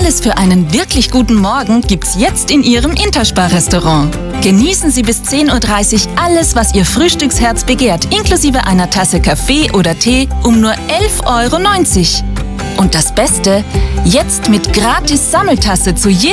Alles für einen wirklich guten Morgen gibt's jetzt in Ihrem Interspar-Restaurant. Genießen Sie bis 10:30 Uhr alles, was Ihr Frühstücksherz begehrt, inklusive einer Tasse Kaffee oder Tee um nur 11,90 €. Und das Beste, jetzt mit gratis Sammeltasse zu jedem